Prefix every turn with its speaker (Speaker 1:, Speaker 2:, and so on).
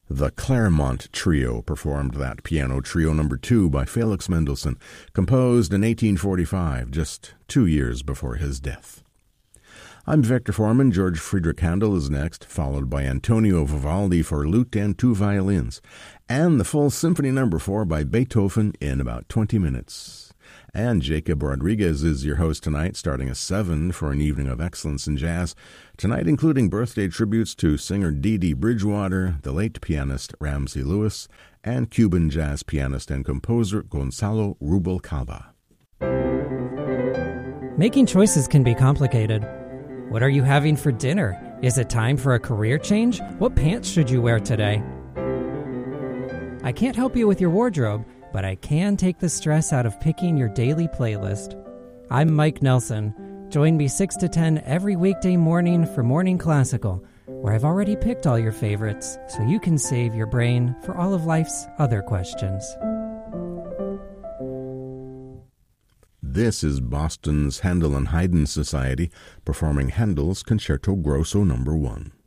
Speaker 1: The Claremont Trio performed that piano trio number 2 by Felix Mendelssohn, composed in 1845, just 2 years before his death. I'm Victor Foreman. George Friedrich Handel is next, followed by Antonio Vivaldi for lute and 2 violins, and the full Symphony No. 4 by Beethoven in about 20 minutes. And Jacob Rodriguez is your host tonight, starting at 7 for an evening of excellence in jazz. Tonight including birthday tributes to singer Dee Dee Bridgewater, the late pianist Ramsey Lewis, and Cuban jazz pianist and composer Gonzalo Rubalcaba.
Speaker 2: Making choices can be complicated. What are you having for dinner? Is it time for a career change? What pants should you wear today? I can't help you with your wardrobe, but I can take the stress out of picking your daily playlist. I'm Mike Nelson. Join me 6 to 10 every weekday morning for Morning Classical, where I've already picked all your favorites, so you can save your brain for all of life's other questions.
Speaker 1: This is Boston's Handel and Haydn Society performing Handel's Concerto Grosso No. 1.